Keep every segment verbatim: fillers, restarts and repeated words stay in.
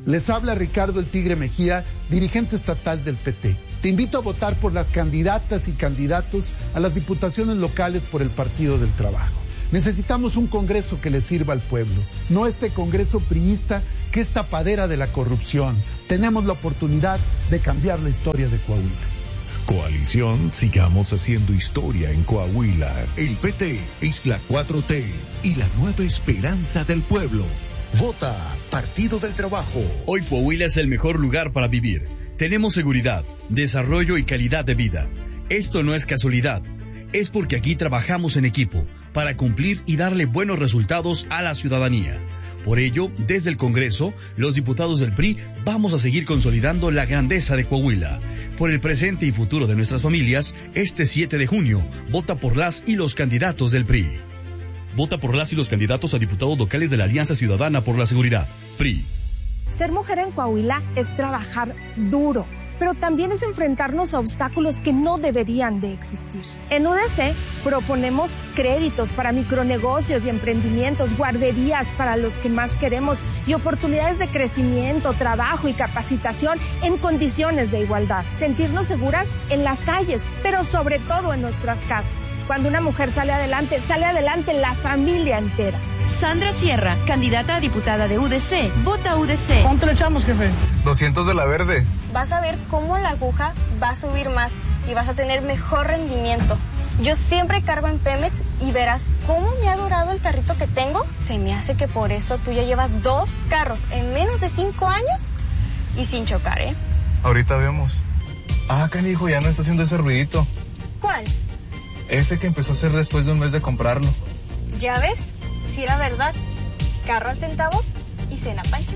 Les habla Ricardo el Tigre Mejía, dirigente estatal del P T. Te invito a votar por las candidatas y candidatos a las diputaciones locales por el Partido del Trabajo. Necesitamos un Congreso que le sirva al pueblo, no este Congreso priista que es tapadera de la corrupción. Tenemos la oportunidad de cambiar la historia de Coahuila. Coalición, sigamos haciendo historia en Coahuila. El P T es la cuatro T y la nueva esperanza del pueblo. Vota Partido del Trabajo. Hoy Coahuila es el mejor lugar para vivir. Tenemos seguridad, desarrollo y calidad de vida. Esto no es casualidad. Es porque aquí trabajamos en equipo para cumplir y darle buenos resultados a la ciudadanía. Por ello, desde el Congreso, los diputados del P R I vamos a seguir consolidando la grandeza de Coahuila. Por el presente y futuro de nuestras familias, este siete de junio, vota por las y los candidatos del P R I. Vota por las y los candidatos a diputados locales de la Alianza Ciudadana por la Seguridad, P R I. Ser mujer en Coahuila es trabajar duro, pero también es enfrentarnos a obstáculos que no deberían de existir. En U D C proponemos créditos para micronegocios y emprendimientos, guarderías para los que más queremos y oportunidades de crecimiento, trabajo y capacitación en condiciones de igualdad. Sentirnos seguras en las calles, pero sobre todo en nuestras casas. Cuando una mujer sale adelante, sale adelante la familia entera. Sandra Sierra, candidata a diputada de U D C. Vota U D C. ¿Cuánto le echamos, jefe? doscientos de la verde. Vas a ver cómo la aguja va a subir más y vas a tener mejor rendimiento. Yo siempre cargo en Pemex y verás cómo me ha durado el carrito que tengo. Se me hace que por eso tú ya llevas dos carros en menos de cinco años y sin chocar, ¿eh? Ahorita vemos. Ah, canijo, ya no está haciendo ese ruidito. ¿Cuál? Ese que empezó a hacer después de un mes de comprarlo. ¿Ya ves? Si era verdad. Carro al centavo y cena Pancho.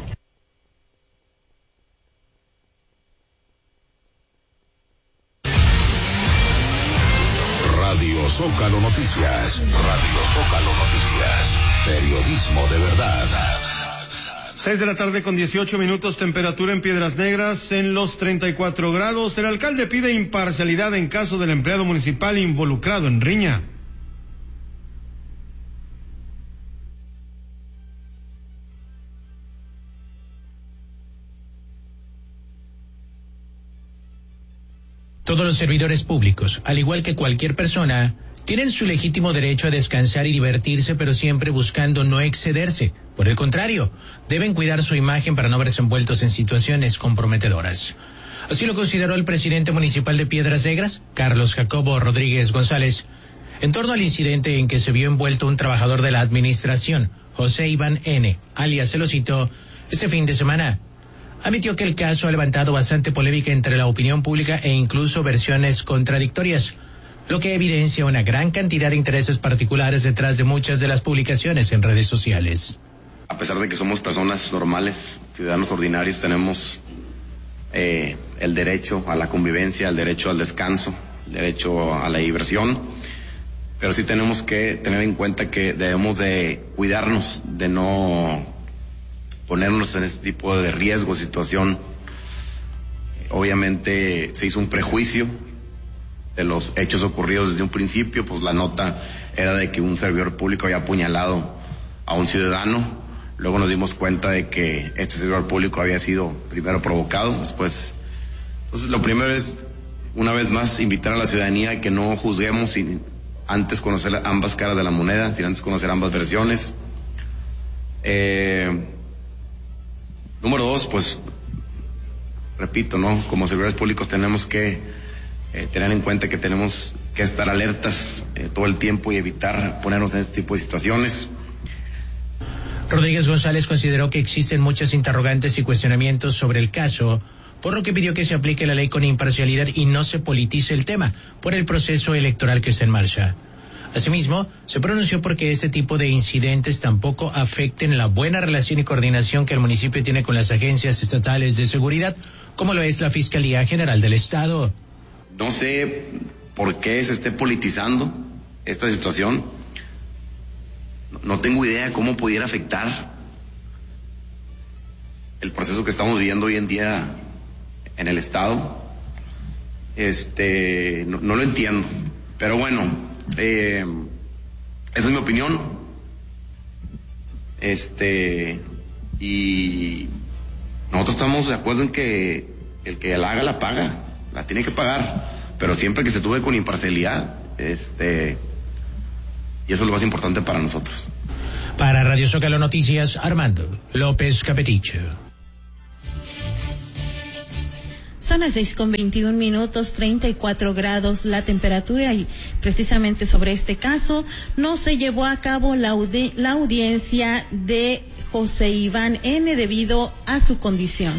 Radio Zócalo Noticias. Radio Zócalo Noticias. Periodismo de verdad. Seis de la tarde con dieciocho minutos, temperatura en Piedras Negras en los treinta y cuatro grados. El alcalde pide imparcialidad en caso del empleado municipal involucrado en riña. Todos los servidores públicos, al igual que cualquier persona, tienen su legítimo derecho a descansar y divertirse, pero siempre buscando no excederse. Por el contrario, deben cuidar su imagen para no verse envueltos en situaciones comprometedoras. Así lo consideró el presidente municipal de Piedras Negras, Carlos Jacobo Rodríguez González, en torno al incidente en que se vio envuelto un trabajador de la administración, José Iván N., alias Celosito, este fin de semana. Admitió que el caso ha levantado bastante polémica entre la opinión pública e incluso versiones contradictorias, lo que evidencia una gran cantidad de intereses particulares detrás de muchas de las publicaciones en redes sociales. A pesar de que somos personas normales, ciudadanos ordinarios, tenemos eh, el derecho a la convivencia, el derecho al descanso, el derecho a la diversión, pero sí tenemos que tener en cuenta que debemos de cuidarnos, de no ponernos en este tipo de riesgo, situación. Obviamente se hizo un prejuicio de los hechos ocurridos desde un principio, pues la nota era de que un servidor público había apuñalado a un ciudadano. Luego nos dimos cuenta de que este servidor público había sido primero provocado, después. Entonces lo primero es, una vez más, invitar a la ciudadanía a que no juzguemos sin antes conocer ambas caras de la moneda, sin antes conocer ambas versiones. Eh, número dos, pues, repito, ¿no? Como servidores públicos tenemos que Eh, tener en cuenta que tenemos que estar alertas eh, todo el tiempo y evitar ponernos en este tipo de situaciones. Rodríguez González consideró que existen muchas interrogantes y cuestionamientos sobre el caso, por lo que pidió que se aplique la ley con imparcialidad y no se politice el tema por el proceso electoral que está en marcha. Asimismo, se pronunció porque este tipo de incidentes tampoco afecten la buena relación y coordinación que el municipio tiene con las agencias estatales de seguridad, como lo es la Fiscalía General del Estado. No sé por qué se esté politizando esta situación. No tengo idea cómo pudiera afectar el proceso que estamos viviendo hoy en día en el Estado. Este, no, no lo entiendo. Pero bueno, eh, esa es mi opinión. Este, y Nosotros estamos de acuerdo en que el que la haga la paga, la tiene que pagar, pero siempre que se tuve con imparcialidad, este, y eso es lo más importante para nosotros. Para Radio Zócalo Noticias, Armando López Capeticho. Son las seis con veintiún minutos, treinta y cuatro grados la temperatura, y precisamente sobre este caso no se llevó a cabo la, audi- la audiencia de José Iván N. debido a su condición.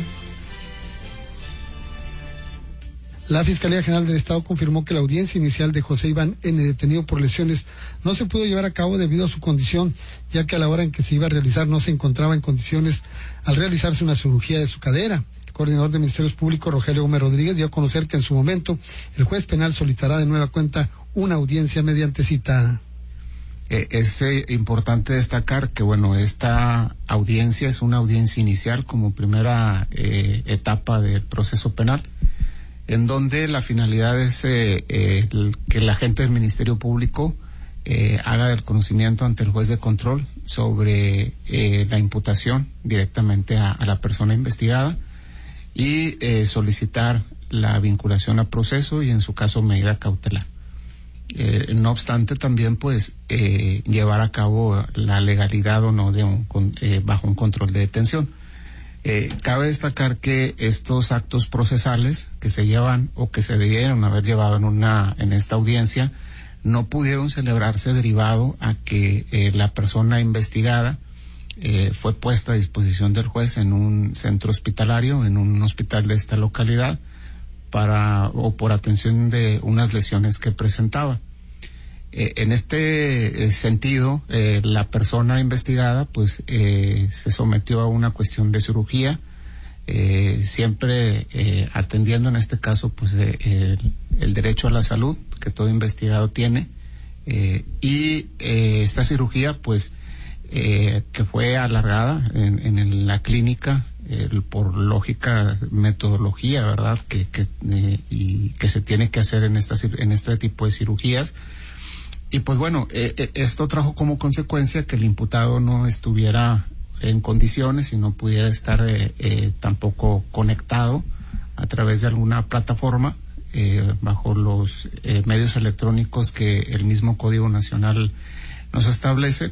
La Fiscalía General del Estado confirmó que la audiencia inicial de José Iván N., detenido por lesiones, no se pudo llevar a cabo debido a su condición, ya que a la hora en que se iba a realizar no se encontraba en condiciones al realizarse una cirugía de su cadera. Coordinador de Ministerios Públicos, Rogelio Gómez Rodríguez, dio a conocer que en su momento el juez penal solicitará de nueva cuenta una audiencia mediante cita. Eh, es eh, importante destacar que, bueno, esta audiencia es una audiencia inicial como primera eh, etapa del proceso penal, en donde la finalidad es eh, eh, el, que el agente del Ministerio Público eh, haga el conocimiento ante el juez de control sobre eh, la imputación directamente a, a la persona investigada, y eh, solicitar la vinculación a proceso y en su caso medida cautelar. Eh, no obstante, también pues eh, llevar a cabo la legalidad o no de un eh, bajo un control de detención. Eh, cabe destacar que estos actos procesales que se llevan o que se debieron haber llevado en una en esta audiencia no pudieron celebrarse derivado a que eh, la persona investigada Eh, fue puesta a disposición del juez en un centro hospitalario, en un hospital de esta localidad, para o por atención de unas lesiones que presentaba. Eh, en este eh, sentido, eh, la persona investigada, pues, eh, se sometió a una cuestión de cirugía, eh, siempre eh, atendiendo en este caso, pues, eh, el, el derecho a la salud que todo investigado tiene, eh, y eh, esta cirugía, pues, Eh, que fue alargada en, en la clínica eh, por lógica metodología, verdad, que, que eh, y que se tiene que hacer en esta en este tipo de cirugías. Y pues bueno, eh, esto trajo como consecuencia que el imputado no estuviera en condiciones y no pudiera estar eh, eh, tampoco conectado a través de alguna plataforma eh, bajo los eh, medios electrónicos que el mismo Código Nacional nos establece.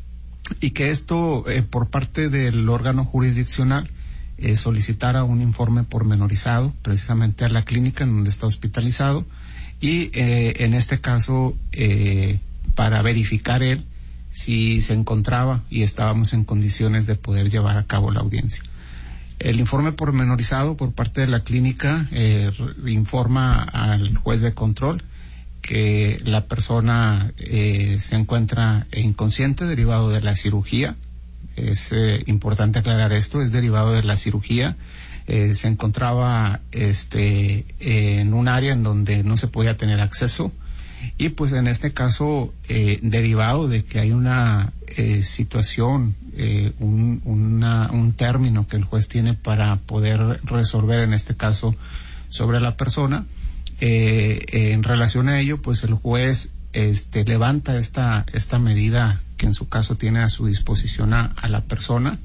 Y que esto, eh, por parte del órgano jurisdiccional, eh, solicitara un informe pormenorizado precisamente a la clínica en donde está hospitalizado, y eh, en este caso eh, para verificar él si se encontraba y estábamos en condiciones de poder llevar a cabo la audiencia. El informe pormenorizado por parte de la clínica eh, informa al juez de control que la persona eh, se encuentra inconsciente derivado de la cirugía. Es eh, importante aclarar esto, es derivado de la cirugía. Eh, se encontraba este eh, en un área en donde no se podía tener acceso, y pues en este caso eh, derivado de que hay una eh, situación, eh, un, una, un término que el juez tiene para poder resolver en este caso sobre la persona. Eh, eh, en relación a ello, pues el juez este, levanta esta esta medida que en su caso tiene a su disposición a, a la persona.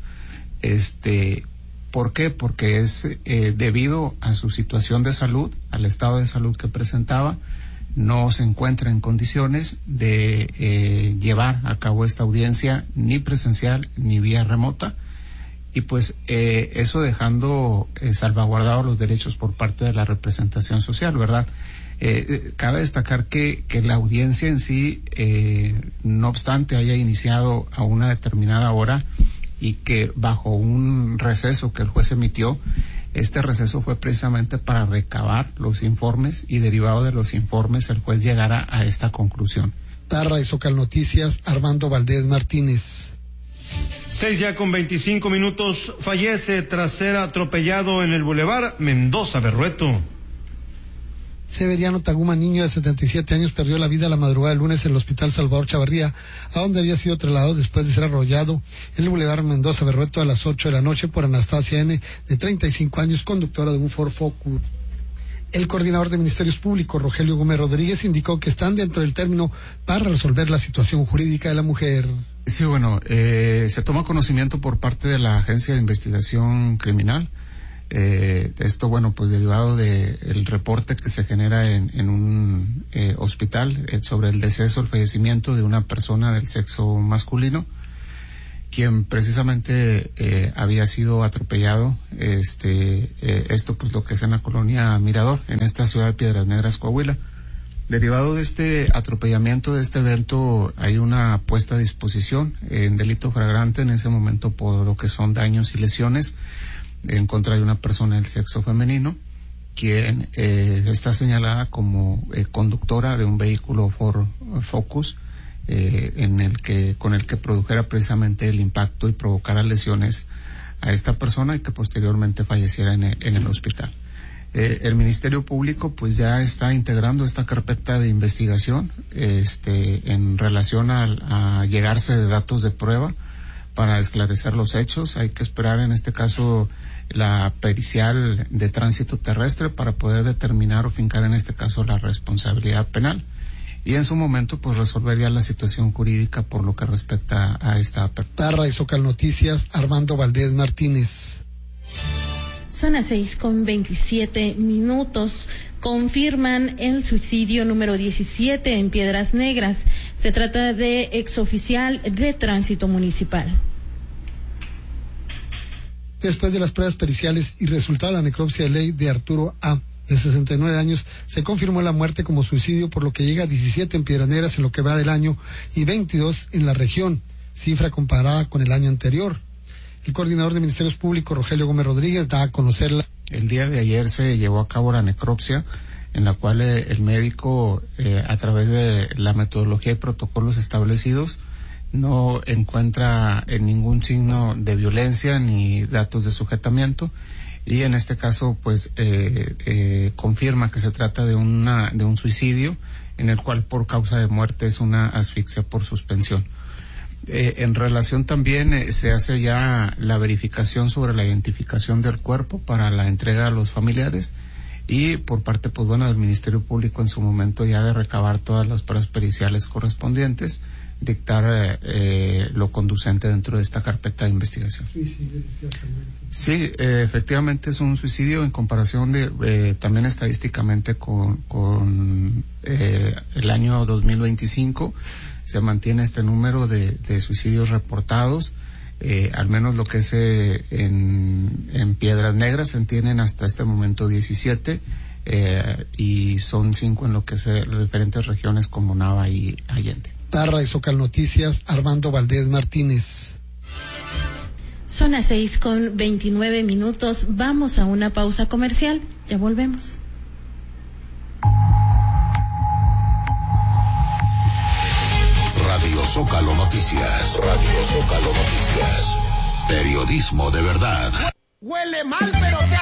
Este, ¿por qué? Porque es eh, debido a su situación de salud, al estado de salud que presentaba, no se encuentra en condiciones de eh, llevar a cabo esta audiencia ni presencial ni vía remota. Y pues eh, eso dejando eh, salvaguardados los derechos por parte de la representación social, ¿verdad? Eh, eh, cabe destacar que, que la audiencia en sí, eh, no obstante haya iniciado a una determinada hora y que bajo un receso que el juez emitió, este receso fue precisamente para recabar los informes, y derivado de los informes el juez llegara a esta conclusión. Tarra y Zócalo Noticias, Armando Valdés Martínez. Seis ya con veinticinco minutos, fallece tras ser atropellado en el Boulevard Mendoza Berrueto. Severiano Taguma, niño de setenta y siete años, perdió la vida la madrugada del lunes en el Hospital Salvador Chavarría, a donde había sido trasladado después de ser arrollado en el Boulevard Mendoza Berrueto a las ocho de la noche por Anastasia N., de treinta y cinco años, conductora de un Ford Focus. El coordinador de Ministerios Públicos, Rogelio Gómez Rodríguez, indicó que están dentro del término para resolver la situación jurídica de la mujer. Sí, bueno, eh, se toma conocimiento por parte de la Agencia de Investigación Criminal. Eh, esto, bueno, pues derivado de el reporte que se genera en, en un eh, hospital eh, sobre el deceso, el fallecimiento de una persona del sexo masculino, quien precisamente eh, había sido atropellado, este, eh, esto pues lo que es en la colonia Mirador, en esta ciudad de Piedras Negras, Coahuila. Derivado de este atropellamiento, de este evento, hay una puesta a disposición en delito flagrante en ese momento por lo que son daños y lesiones en contra de una persona del sexo femenino, quien eh, está señalada como eh, conductora de un vehículo Ford Focus, eh, en el que, con el que produjera precisamente el impacto y provocara lesiones a esta persona y que posteriormente falleciera en el, en el hospital. Eh, el Ministerio Público pues ya está integrando esta carpeta de investigación este, en relación a, a llegarse de datos de prueba para esclarecer los hechos. Hay que esperar en este caso la pericial de tránsito terrestre para poder determinar o fincar en este caso la responsabilidad penal y en su momento pues resolver ya la situación jurídica por lo que respecta a esta apertura. Tarra y Zócal Noticias, Armando Valdés Martínez. Son las seis con veintisiete minutos. Confirman el suicidio número diecisiete en Piedras Negras. Se trata de exoficial de tránsito municipal. Después de las pruebas periciales y resultado de la necropsia de ley de Arturo A., de sesenta y nueve años, se confirmó la muerte como suicidio, por lo que llega a diecisiete en Piedras Negras en lo que va del año y veintidós en la región, cifra comparada con el año anterior. El coordinador de Ministerios Públicos, Rogelio Gómez Rodríguez, da a conocerla. El día de ayer se llevó a cabo la necropsia, en la cual eh, el médico, eh, a través de la metodología y protocolos establecidos, no encuentra en ningún signo de violencia ni datos de sujetamiento, y en este caso, pues, eh, eh, confirma que se trata de una de un suicidio, en el cual por causa de muerte es una asfixia por suspensión. Eh, en relación también eh, se hace ya la verificación sobre la identificación del cuerpo para la entrega a los familiares y por parte, pues bueno, del Ministerio Público en su momento ya de recabar todas las pruebas periciales correspondientes, dictar eh, eh, lo conducente dentro de esta carpeta de investigación. Sí, eh, efectivamente es un suicidio en comparación de eh, también estadísticamente con, con eh, el año dos mil veinticinco. Se mantiene este número de, de suicidios reportados, eh, al menos lo que es eh, en, en Piedras Negras se tienen hasta este momento diecisiete, eh, y son cinco en lo que es eh, diferentes regiones como Nava y Allende. Tarra y Zócal Noticias, Armando Valdés Martínez. Son las seis con veintinueve minutos, vamos a una pausa comercial, ya volvemos. Radio Zócalo Noticias. Radio Zócalo Noticias. Periodismo de verdad. Huele mal, pero te